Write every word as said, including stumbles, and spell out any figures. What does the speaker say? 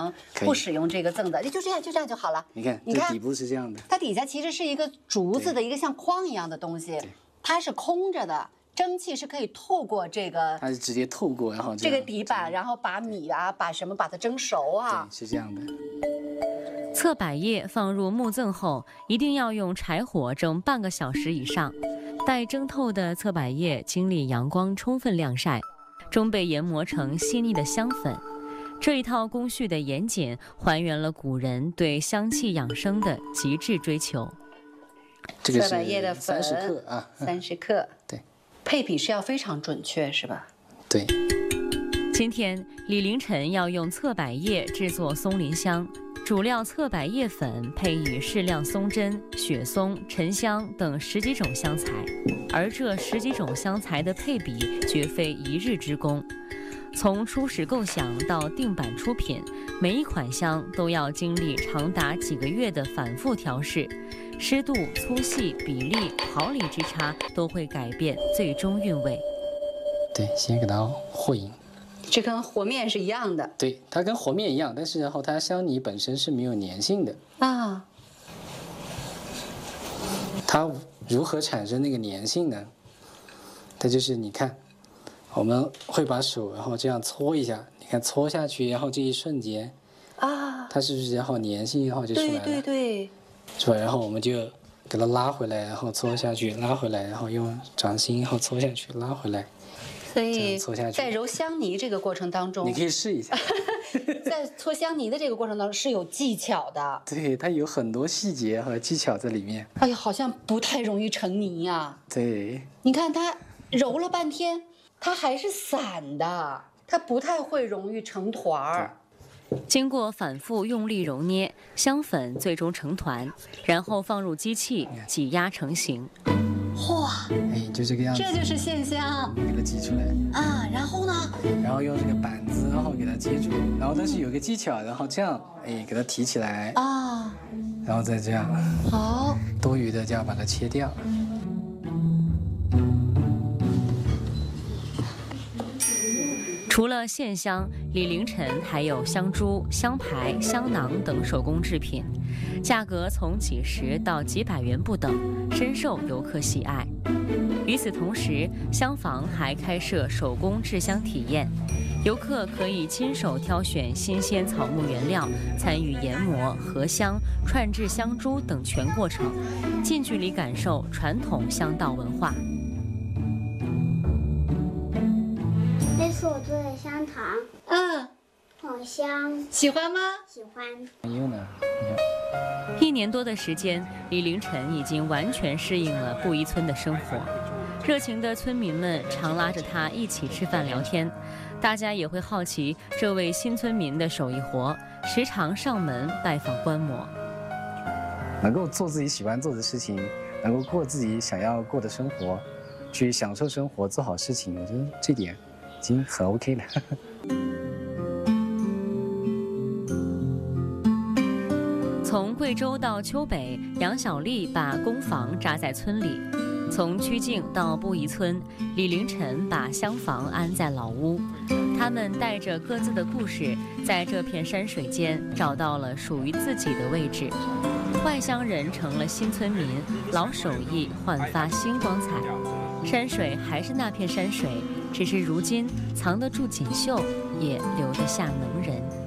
能不使用这个赠的，就这样，就这样就好了。 你看， 你看底部是这样的， 它底下其实是一个竹子的一个像筐一样的东西，它是空着的。蒸汽是可以透过这个， 它是直接透过，然后这个底板，然后把米啊，把什么把它蒸熟啊。 对，是这样的。 侧柏叶放入木赠后，一定要用柴火蒸半个小时以上。待蒸透的侧柏叶经历阳光充分晾晒，终被研磨成细腻的香粉。这一套工序的严谨，还原了古人对香气养生的极致追求。 这个是侧柏叶的粉， 三十克啊， 三十克。 对。 配比是要非常准确，是吧？ 对。 今天李凌晨要用侧柏叶制作松林香，主料侧柏叶粉配以适量松针、雪松、沉香等十几种香材，而这十几种香材的配比绝非一日之功。从初始构想到定版出品，每一款香都要经历长达几个月的反复调试。湿度、粗细、比例、毫厘之差都会改变最终韵味。 对，先给它和匀。 这跟和面是一样的。 对，它跟和面一样，但是然后它香泥本身是没有粘性的啊。 它如何产生那个粘性呢？它就是你看，我们会把手然后这样搓一下，你看搓下去，然后这一瞬间啊，它是不是然后粘性然后就出来了？ 对对对。 是吧？然后我们就给它拉回来，然后搓下去，拉回来，然后用掌心，然后搓下去，拉回来。 所以搓下去， 在揉香泥这个过程当中， 你可以试一下。 在搓香泥的这个过程当中是有技巧的。 对，它有很多细节和技巧在里面。 哎呀，好像不太容易成泥呀、啊。 对。 你看它揉了半天，它还是散的，它不太会容易成团儿。 经过反复用力揉捏，香粉最终成团，然后放入机器挤压成型。 哇， 哎，就这个样子。 这就是线香， 给它挤出来啊。然后呢？ 然后用这个板子，然后给它接住。然后但是有个技巧，然后这样，哎，给它提起来啊，然后再这样。 好。 多余的就要把它切掉。 除了线香，李凌晨还有香珠、香牌、香囊等手工制品，价格从几十到几百元不等，深受游客喜爱。与此同时，香坊还开设手工制香体验，游客可以亲手挑选新鲜草木原料，参与研磨、合香、串制香珠等全过程，近距离感受传统香道文化。 这是我做的香糖， 嗯， 好香， 喜欢吗？ 喜欢。 用呢？ 一年多的时间，李凌晨已经完全适应了布宜村的生活。热情的村民们常拉着他一起吃饭聊天，大家也会好奇这位新村民的手艺活，时常上门拜访观摩。 能够做自己喜欢做的事情，能够过自己想要过的生活，去享受生活，做好事情，我觉得这点已经很 OK 了。 从贵州到丘北，杨小丽把工坊扎在村里；从曲靖到布宜村，李凌晨把香坊安在老屋。他们带着各自的故事，在这片山水间找到了属于自己的位置。外乡人成了新村民，老手艺焕发新光彩。山水还是那片山水，只是如今藏得住锦绣，也留得下能人。